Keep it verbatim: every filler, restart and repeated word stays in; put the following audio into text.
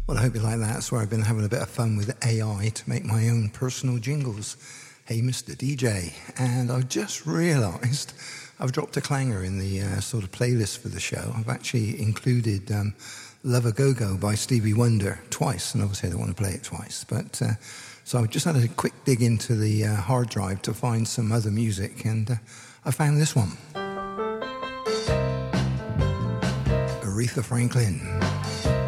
Well, I hope you like that. That's where I've been having a bit of fun with A I to make my own personal jingles. Hey, Mister D J. And I've just realised I've dropped a clanger in the uh, sort of playlist for the show. I've actually included um, Love a Go-Go by Stevie Wonder twice, and obviously I don't want to play it twice. But uh, so I just had a quick dig into the uh, hard drive to find some other music, and uh, I found this one. Aretha Franklin.